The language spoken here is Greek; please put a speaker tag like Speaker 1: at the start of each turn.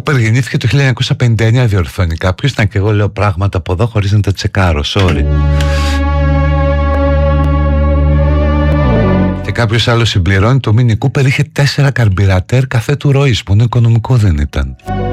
Speaker 1: Cooper γεννήθηκε το 1959, διορθώνει κάποιος. Να, και εγώ λέω πράγματα από εδώ χωρίς να τα τσεκάρω, sorry. Και κάποιος άλλος συμπληρώνει, το Mini Cooper είχε 4 καρμπιρατέρ καφέ του ροής, που είναι οικονομικό δεν ήταν.